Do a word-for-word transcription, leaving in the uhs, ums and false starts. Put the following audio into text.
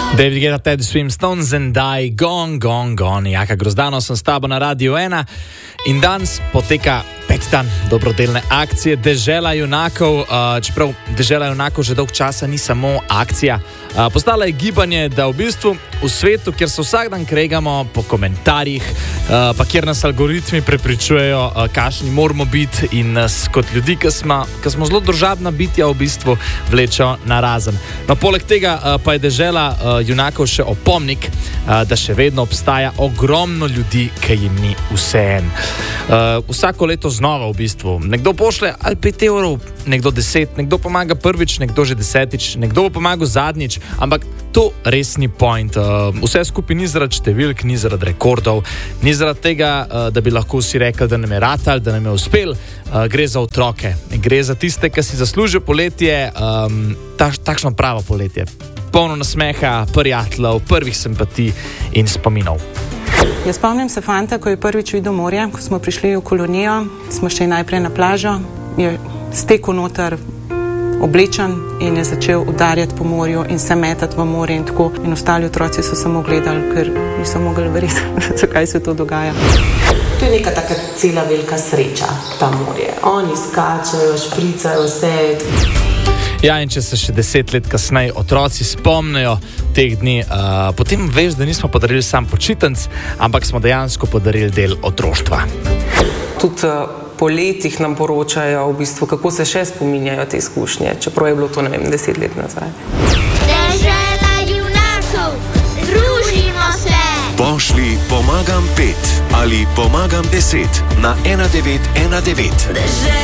David Guetta, Ted Swim, Stones and I, Gone, Gone, Gone. Jaka Grozdano, sem s tabo na Radio ena in danes poteka peti dan dobrodelne akcije Dežela junakov. Uh, čeprav Dežela junakov že dolg časa ni samo akcija, uh, postala je gibanje, da v bistvu v svetu, kjer se vsak dan kregamo po komentarjih, uh, pa kjer nas algoritmi prepričujejo, uh, kakšni moramo biti in nas kot ljudi, ki smo, ki smo zelo družabna bitja, v bistvu vlečejo na razen. No, poleg tega uh, pa je Dežela uh, junakov še opomnik, uh, da še vedno obstaja ogromno ljudi, ki jim ni vseeno. Uh, vsako leto znova v bistvu. Nekdo pošle ali pet evrov, nekdo deset, nekdo pomaga prvič, nekdo že desetič, nekdo bo pomagal zadnjič, ampak to res ni point. Uh, vse skupaj ni zaradi številk, ni zaradi rekordov, ni zaradi tega, uh, da bi lahko vsi rekli, da nam je ratal, da nam je uspel. Uh, gre za otroke, gre za tiste, ki si zaslužijo poletje, um, ta, takšno pravo poletje. Polno nasmeha, prijateljev, prvih simpatij in spominov. Jaz spomnim se fanta, ko je prvič videl morje, ko smo prišli v kolonijo, smo šli najprej na plažo, je stekel noter oblečen in je začel udarjati po morju in se metati v morje in tako. In ostali otroci so samo gledali, ker niso mogli verjeti, zakaj se to dogaja. To je neka taka cela velika sreča, ta morje. Oni skačejo, špricajo vse. Ja, in če se še deset let kasneje otroci spomnijo teh dni, uh, potem veš, da nismo podarili sam počitnic, ampak smo dejansko podarili del otroštva. Tudi uh, po letih nam poročajo, v bistvu, kako se še spominjajo te izkušnje, čeprav je bilo to, ne vem, deset let nazaj. Dežela junakov, družimo se! Pošli pomagam pet ali pomagam deset na ena devet ena devet.